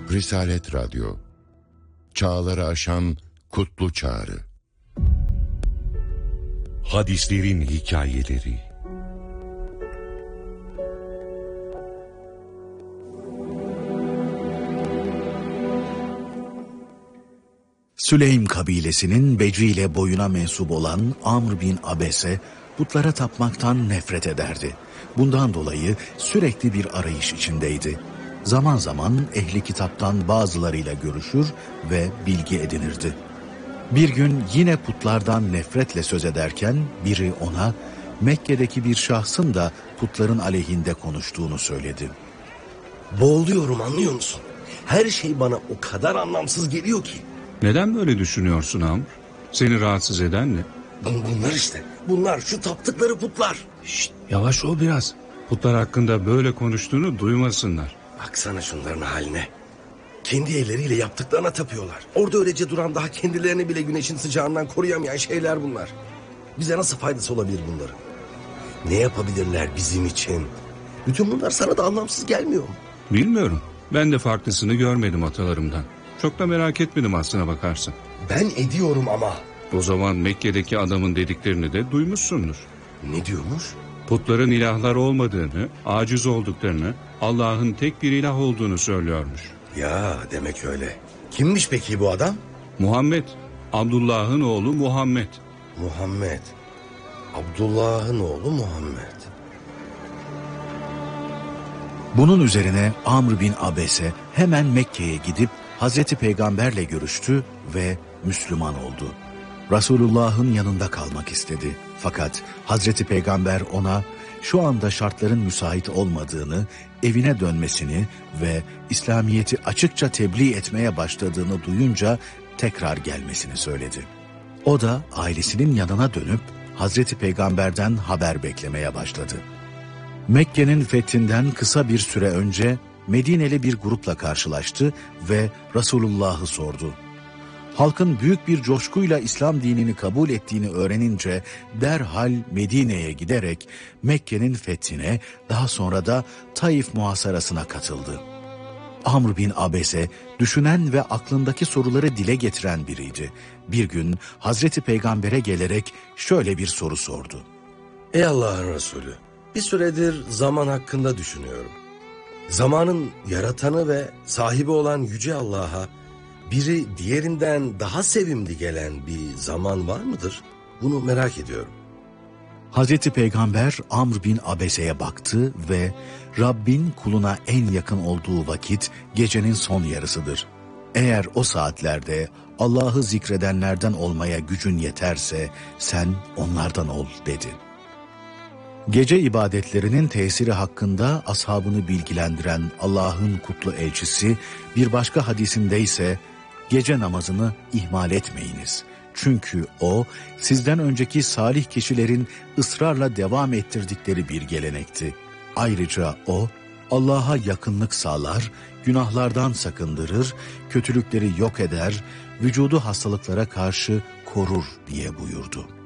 Risalet Radyo, çağları aşan kutlu çağrı. Hadislerin hikayeleri. Süleym kabilesinin Becri ile boyuna mensup olan Amr bin Abese putlara tapmaktan nefret ederdi. Bundan dolayı sürekli bir arayış içindeydi. Zaman zaman ehli kitaptan bazılarıyla görüşür ve bilgi edinirdi. Bir gün yine putlardan nefretle söz ederken biri ona Mekke'deki bir şahsın da putların aleyhinde konuştuğunu söyledi. Boğuluyorum, anlıyor musun? Her şey bana o kadar anlamsız geliyor ki. Neden böyle düşünüyorsun Amr? Seni rahatsız eden ne? Bunlar işte. Bunlar şu taptıkları putlar. Şşt, yavaş ol biraz. Putlar hakkında böyle konuştuğunu duymasınlar. Baksana şunların haline. Kendi elleriyle yaptıklarına tapıyorlar. Orada öylece duran, daha kendilerini bile güneşin sıcağından koruyamayan şeyler bunlar. Bize nasıl faydası olabilir bunların? Ne yapabilirler bizim için? Bütün bunlar sana da anlamsız gelmiyor mu? Bilmiyorum. Ben de farklısını görmedim atalarımdan. Çok da merak etmedim aslına bakarsın. Ben ediyorum ama. O zaman Mekke'deki adamın dediklerini de duymuşsundur. Ne diyormuş? Putların ilahlar olmadığını, aciz olduklarını, Allah'ın tek bir ilah olduğunu söylüyormuş. Ya demek öyle. Kimmiş peki bu adam? Muhammed, Abdullah'ın oğlu Muhammed. Muhammed. Abdullah'ın oğlu Muhammed. Bunun üzerine Amr bin Abese hemen Mekke'ye gidip Hazreti Peygamberle görüştü ve Müslüman oldu. Resulullah'ın yanında kalmak istedi. Fakat Hazreti Peygamber ona şu anda şartların müsait olmadığını, evine dönmesini ve İslamiyet'i açıkça tebliğ etmeye başladığını duyunca tekrar gelmesini söyledi. O da ailesinin yanına dönüp Hazreti Peygamber'den haber beklemeye başladı. Mekke'nin fethinden kısa bir süre önce Medineli bir grupla karşılaştı ve Resulullah'ı sordu. Halkın büyük bir coşkuyla İslam dinini kabul ettiğini öğrenince derhal Medine'ye giderek Mekke'nin fethine, daha sonra da Taif muhasarasına katıldı. Amr bin Abese düşünen ve aklındaki soruları dile getiren biriydi. Bir gün Hazreti Peygamber'e gelerek şöyle bir soru sordu. Ey Allah'ın Resulü, bir süredir zaman hakkında düşünüyorum. Zamanın yaratanı ve sahibi olan Yüce Allah'a biri diğerinden daha sevimli gelen bir zaman var mıdır? Bunu merak ediyorum. Hazreti Peygamber Amr bin Abese'ye baktı ve Rabbin kuluna en yakın olduğu vakit gecenin son yarısıdır. Eğer o saatlerde Allah'ı zikredenlerden olmaya gücün yeterse sen onlardan ol dedi. Gece ibadetlerinin tesiri hakkında ashabını bilgilendiren Allah'ın kutlu elçisi bir başka hadisinde ise gece namazını ihmal etmeyiniz. Çünkü o sizden önceki salih kişilerin ısrarla devam ettirdikleri bir gelenekti. Ayrıca o Allah'a yakınlık sağlar, günahlardan sakındırır, kötülükleri yok eder, vücudu hastalıklara karşı korur diye buyurdu.